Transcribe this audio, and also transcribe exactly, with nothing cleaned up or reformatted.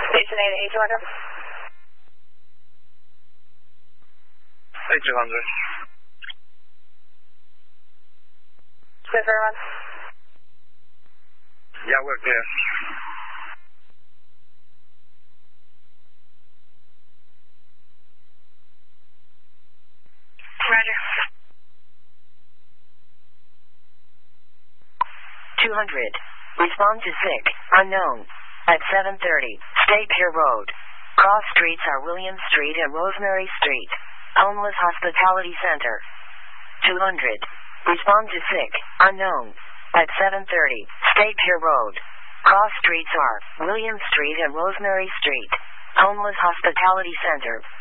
Station eight, eight two hundred. eight two hundred. Clear for everyone? Yeah, we're clear. Roger. two hundred. Respond to sick, unknown. At seven thirty, State Pier Road. Cross streets are William Street and Rosemary Street. Homeless Hospitality Center. two hundred. Respond to sick, unknown. At seven thirty, State Pier Road. Cross streets are William Street and Rosemary Street. Homeless Hospitality Center.